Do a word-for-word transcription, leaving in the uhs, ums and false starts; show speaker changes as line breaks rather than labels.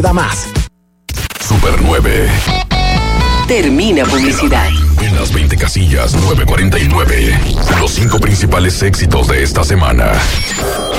Da más.
Super nueve.
Termina publicidad.
En las veinte casillas nueve cuarenta y nueve. Los cinco principales éxitos de esta semana.